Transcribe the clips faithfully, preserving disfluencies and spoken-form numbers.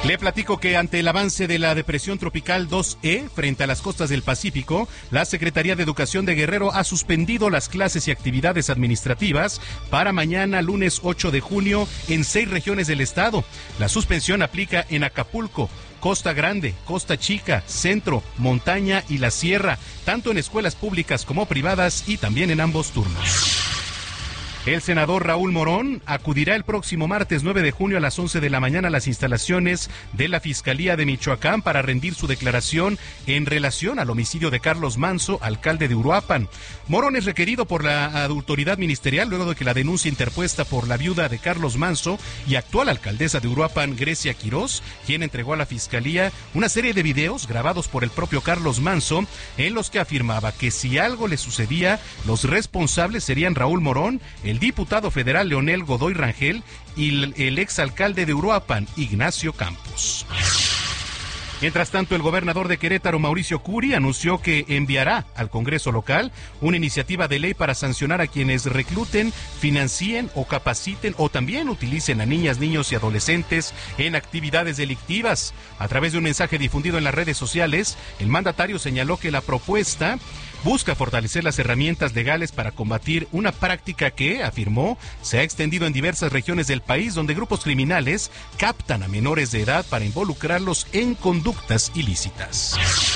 Le platico que ante el avance de la depresión tropical dos E frente a las costas del Pacífico, la Secretaría de Educación de Guerrero ha suspendido las clases y actividades administrativas para mañana, lunes ocho de junio, en seis regiones del estado. La suspensión aplica en Acapulco, Costa Grande, Costa Chica, Centro, Montaña y la Sierra, tanto en escuelas públicas como privadas y también en ambos turnos. El senador Raúl Morón acudirá el próximo martes nueve de junio a las once de la mañana a las instalaciones de la Fiscalía de Michoacán para rendir su declaración en relación al homicidio de Carlos Manso, alcalde de Uruapan. Morón es requerido por la autoridad ministerial luego de que la denuncia interpuesta por la viuda de Carlos Manso y actual alcaldesa de Uruapan, Grecia Quirós, quien entregó a la Fiscalía una serie de videos grabados por el propio Carlos Manso en los que afirmaba que si algo le sucedía, los responsables serían Raúl Morón, el diputado federal Leonel Godoy Rangel y el exalcalde de Uruapan, Ignacio Campos. Mientras tanto, el gobernador de Querétaro, Mauricio Curi, anunció que enviará al Congreso local una iniciativa de ley para sancionar a quienes recluten, financien o capaciten o también utilicen a niñas, niños y adolescentes en actividades delictivas. A través de un mensaje difundido en las redes sociales, el mandatario señaló que la propuesta busca fortalecer las herramientas legales para combatir una práctica que, afirmó, se ha extendido en diversas regiones del país donde grupos criminales captan a menores de edad para involucrarlos en conductas ilícitas.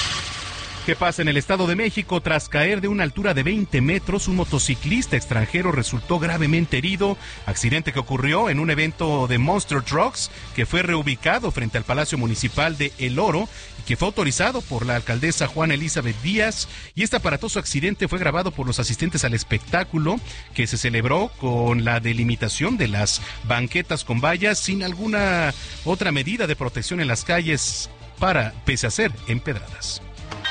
¿Qué pasa en el Estado de México? Tras caer de una altura de veinte metros, un motociclista extranjero resultó gravemente herido. Accidente que ocurrió en un evento de Monster Trucks que fue reubicado frente al Palacio Municipal de El Oro y que fue autorizado por la alcaldesa Juana Elizabeth Díaz. Y este aparatoso accidente fue grabado por los asistentes al espectáculo que se celebró con la delimitación de las banquetas con vallas sin alguna otra medida de protección en las calles para, pese a ser empedradas.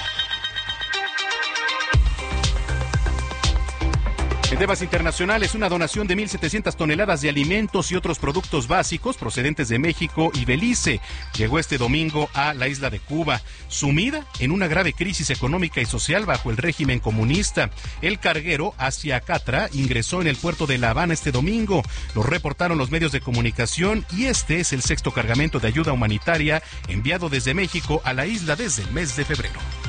En temas internacionales, una donación de mil setecientas toneladas de alimentos y otros productos básicos procedentes de México y Belice llegó este domingo a la isla de Cuba, sumida en una grave crisis económica y social bajo el régimen comunista. El carguero Asia Catra ingresó en el puerto de La Habana este domingo. Lo reportaron los medios de comunicación y este es el sexto cargamento de ayuda humanitaria enviado desde México a la isla desde el mes de febrero.